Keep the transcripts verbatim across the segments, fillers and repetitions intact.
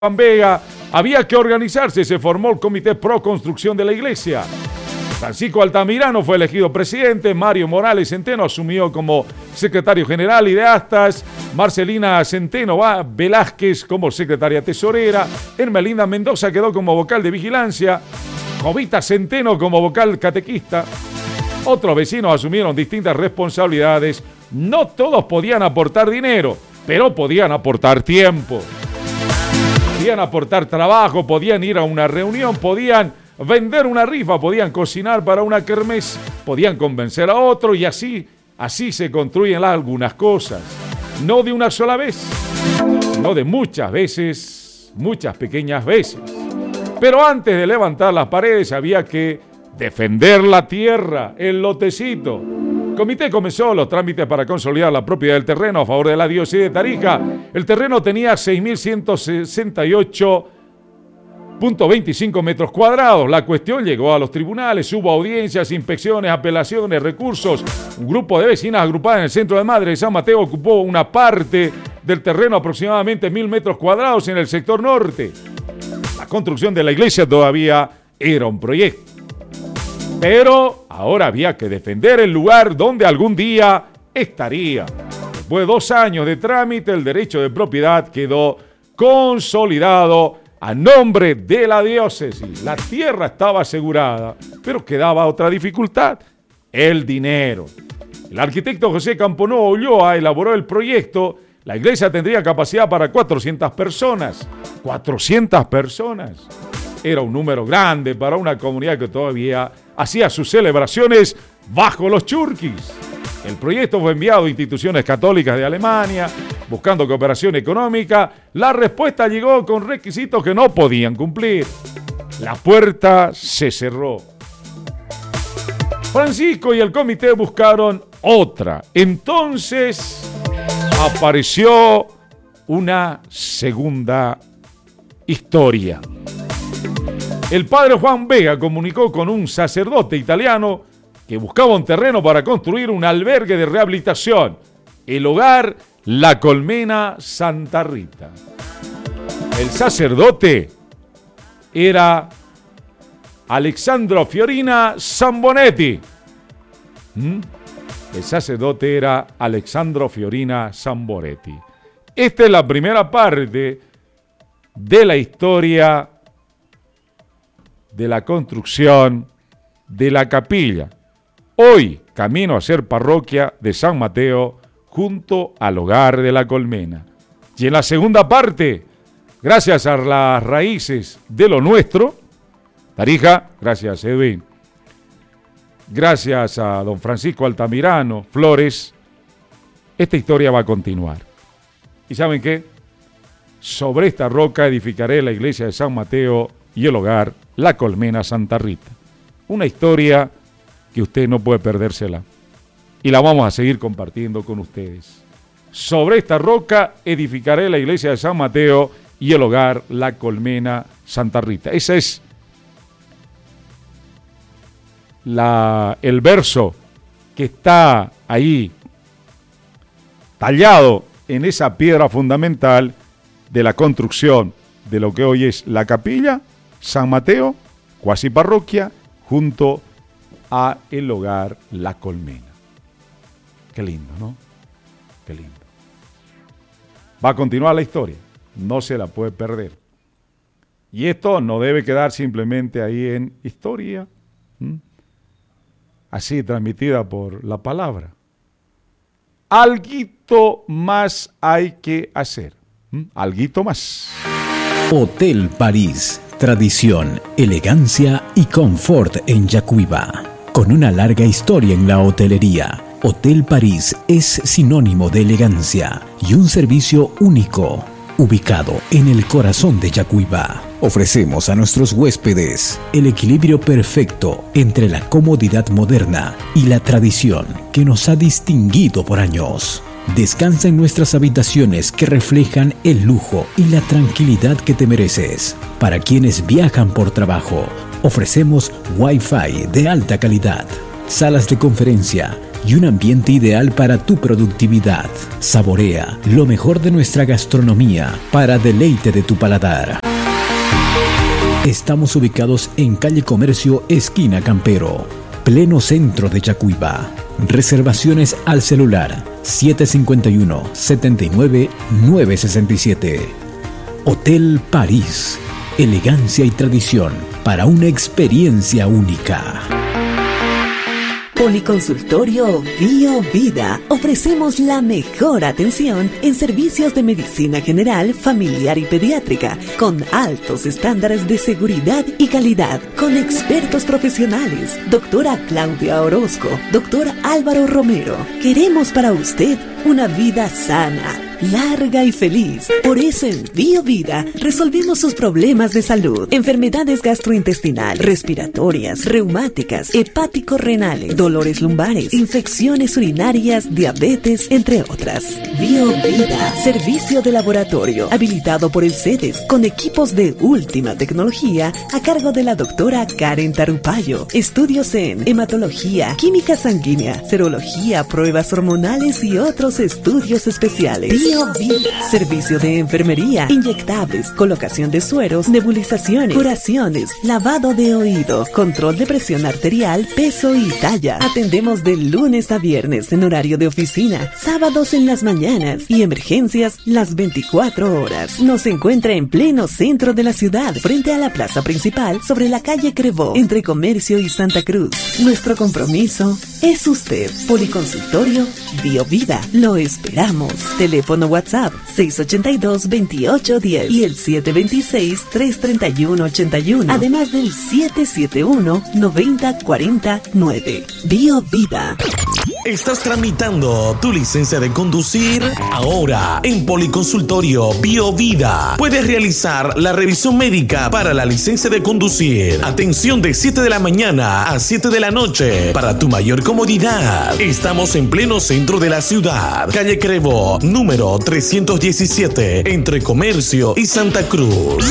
Juan Vega, había que organizarse, se formó el Comité Pro Construcción de la Iglesia. Francisco Altamirano fue elegido presidente, Mario Morales Centeno asumió como secretario general y de actas, Marcelina Centeno Velázquez como secretaria tesorera, Hermelinda Mendoza quedó como vocal de vigilancia, Jovita Centeno como vocal catequista. Otros vecinos asumieron distintas responsabilidades. No todos podían aportar dinero, pero podían aportar tiempo. Podían aportar trabajo, podían ir a una reunión, podían vender una rifa, podían cocinar para una kermés, podían convencer a otro y así, así se construyen algunas cosas. No de una sola vez, sino de muchas veces, muchas pequeñas veces. Pero antes de levantar las paredes había que defender la tierra, el lotecito. El comité comenzó los trámites para consolidar la propiedad del terreno a favor de la diócesis de Tarija. El terreno tenía seis mil ciento sesenta y ocho punto veinticinco metros cuadrados. La cuestión llegó a los tribunales, hubo audiencias, inspecciones, apelaciones, recursos. Un grupo de vecinas agrupadas en el centro de Madre de San Mateo ocupó una parte del terreno, aproximadamente mil metros cuadrados en el sector norte. La construcción de la iglesia todavía era un proyecto. Pero ahora había que defender el lugar donde algún día estaría. Después de dos años de trámite, el derecho de propiedad quedó consolidado a nombre de la diócesis. La tierra estaba asegurada, pero quedaba otra dificultad: el dinero. El arquitecto José Camponovo Ulloa elaboró el proyecto. La iglesia tendría capacidad para cuatrocientas personas. cuatrocientas personas. Era un número grande para una comunidad que todavía hacía sus celebraciones bajo los churquis. El proyecto fue enviado a instituciones católicas de Alemania, buscando cooperación económica. La respuesta llegó con requisitos que no podían cumplir. La puerta se cerró. Francisco y el comité buscaron otra. Entonces apareció una segunda historia. El padre Juan Vega comunicó con un sacerdote italiano que buscaba un terreno para construir un albergue de rehabilitación, el hogar La Colmena Santa Rita. El sacerdote era Alessandro Fiorina Zambonetti. ¿Mm? El sacerdote era Alessandro Fiorina Zambonetti. Esta es la primera parte de la historia de la construcción de la capilla, hoy camino a ser parroquia de San Mateo, junto al hogar de La Colmena. Y en la segunda parte, gracias a las raíces de lo nuestro, Tarija, gracias Edwin, gracias a don Francisco Altamirano Flores, esta historia va a continuar. ¿Y saben qué? Sobre esta roca edificaré la iglesia de San Mateo y el hogar La Colmena Santa Rita. Una historia que usted no puede perdérsela. Y la vamos a seguir compartiendo con ustedes. Sobre esta roca edificaré la iglesia de San Mateo y el hogar La Colmena Santa Rita. Ese es la, el verso que está ahí tallado en esa piedra fundamental de la construcción de lo que hoy es la capilla San Mateo, cuasi parroquia, junto a el hogar La Colmena. Qué lindo, ¿no? Qué lindo. Va a continuar la historia, no se la puede perder. Y esto no debe quedar simplemente ahí en historia, ¿Mm? así transmitida por la palabra. Alguito más hay que hacer. ¿Mm? Alguito más. Hotel París. Tradición, elegancia y confort en Yacuiba. Con una larga historia en la hotelería, Hotel París es sinónimo de elegancia y un servicio único. Ubicado en el corazón de Yacuiba, ofrecemos a nuestros huéspedes el equilibrio perfecto entre la comodidad moderna y la tradición que nos ha distinguido por años. Descansa en nuestras habitaciones que reflejan el lujo y la tranquilidad que te mereces. Para quienes viajan por trabajo, ofrecemos Wi-Fi de alta calidad, salas de conferencia, y un ambiente ideal para tu productividad. Saborea lo mejor de nuestra gastronomía para deleite de tu paladar. Estamos ubicados en calle Comercio, esquina Campero, pleno centro de Yacuiba. Reservaciones al celular siete cinco uno, siete nueve, nueve seis siete. Hotel París. Elegancia y tradición para una experiencia única. Policonsultorio Bio Vida. Ofrecemos la mejor atención en servicios de medicina general, familiar y pediátrica, con altos estándares de seguridad y calidad, con expertos profesionales. Doctora Claudia Orozco, doctor Álvaro Romero. Queremos para usted una vida sana, larga y feliz. Por eso en Bio Vida resolvemos sus problemas de salud, enfermedades gastrointestinales, respiratorias, reumáticas, hepático-renales, dolores lumbares, infecciones urinarias, diabetes, entre otras. Bio Vida, servicio de laboratorio habilitado por el CEDES con equipos de última tecnología a cargo de la doctora Karen Tarupayo. Estudios en hematología, química sanguínea, serología, pruebas hormonales y otros estudios especiales. Bio Vida, servicio de enfermería, inyectables, colocación de sueros, nebulizaciones, curaciones, lavado de oído, control de presión arterial, peso y talla. Atendemos de lunes a viernes en horario de oficina, sábados en las mañanas y emergencias las veinticuatro horas. Nos encuentra en pleno centro de la ciudad, frente a la plaza principal, sobre la calle Crevó, entre Comercio y Santa Cruz. Nuestro compromiso es usted. Policonsultorio Bio Vida. Lo esperamos. Teléfono WhatsApp seis ocho dos, veintiocho diez y el siete dos seis, tres tres uno, ocho uno. Además del siete siete uno, noventa cuarenta nueve. Bio Vida. ¿Estás tramitando tu licencia de conducir? Ahora, en Policonsultorio Bio Vida, puedes realizar la revisión médica para la licencia de conducir. Atención de siete de la mañana a siete de la noche. Para tu mayor comodidad, estamos en pleno centro de la ciudad. Calle Crevó, número trescientos diecisiete, entre Comercio y Santa Cruz.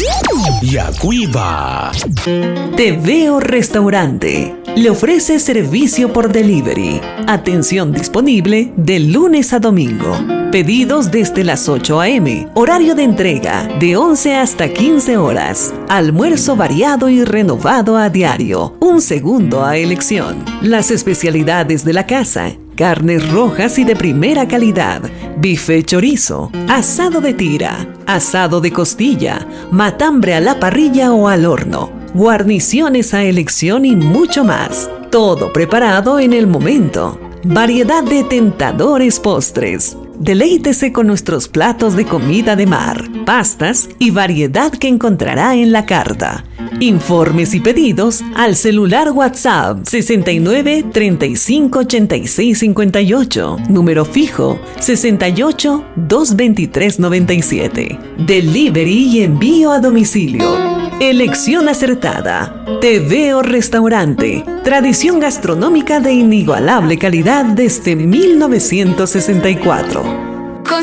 Yacuiba. Te Veo Restaurante. Le ofrece servicio por delivery. Atención disponible de lunes a domingo. Pedidos desde las ocho a eme. Horario de entrega de once hasta quince horas. Almuerzo variado y renovado a diario. Un segundo a elección. Las especialidades de la casa: carnes rojas y de primera calidad, bife chorizo, asado de tira, asado de costilla, matambre a la parrilla o al horno, guarniciones a elección y mucho más. Todo preparado en el momento. Variedad de tentadores postres. Deleítese con nuestros platos de comida de mar, pastas y variedad que encontrará en la carta. Informes y pedidos al celular WhatsApp sesenta y nueve, treinta y cinco, ochenta y seis, cincuenta y ocho. Número fijo sesenta y ocho, doscientos veintitrés, noventa y siete. Delivery y envío a domicilio. Elección acertada. Te Veo Restaurante. Tradición gastronómica de inigualable calidad desde mil novecientos sesenta y cuatro.